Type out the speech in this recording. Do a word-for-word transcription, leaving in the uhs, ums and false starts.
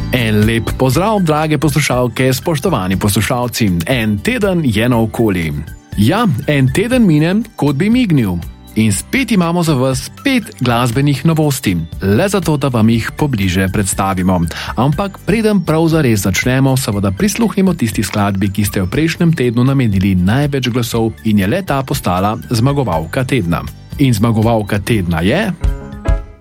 En lep pozdrav, drage poslušalke, spoštovani poslušalci. En teden je naokoli. Ja, en teden mine, kot bi mignil. In spet imamo za vas pet glasbenih novosti, le zato, da vam jih pobliže predstavimo. Ampak preden prav zares začnemo, seveda prisluhnimo tisti skladbi, ki ste v prejšnjem tednu namenili največ glasov in je le ta postala zmagovalka tedna. In zmagovalka tedna je...